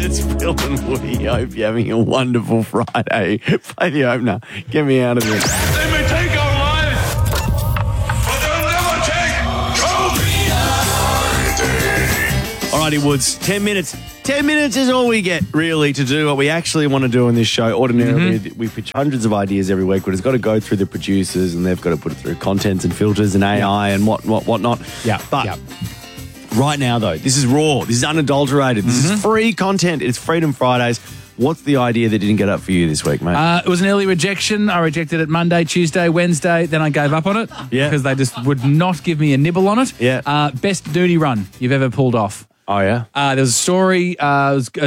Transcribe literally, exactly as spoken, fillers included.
It's Phil and Woody. I hope you're having a wonderful Friday. Play the opener. Get me out of this. They may take our lives, but they'll never take Kobe. Alrighty, Woods. Ten minutes. Ten minutes is all we get, really, to do what we actually want to do on this show. Ordinarily, mm-hmm. we pitch hundreds of ideas every week, but it's got to go through the producers, and they've got to put it through contents and filters and A I yeah. and what, what, whatnot. Yeah, but yeah. right now, though, this is raw. This is unadulterated. This mm-hmm. is free content. It's Freedom Fridays. What's the idea that didn't get up for you this week, mate? Uh, it was an early rejection. I rejected it Monday, Tuesday, Wednesday. Then I gave up on it yeah. because they just would not give me a nibble on it. Yeah. Uh, best duty run you've ever pulled off. Oh, yeah? Uh, there was a story. Uh, it was,